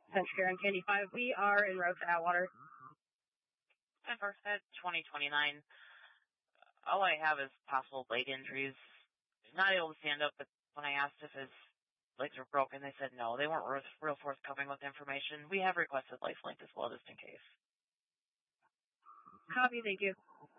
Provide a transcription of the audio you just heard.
Central and Candy 5. We are en route to Atwater. First at 2029. All I have is possible leg injuries. He's not able to stand up, but when I asked if his legs were broken, they said no. They weren't real forthcoming with information. We have requested lifelink as well, just in case. Copy, thank you.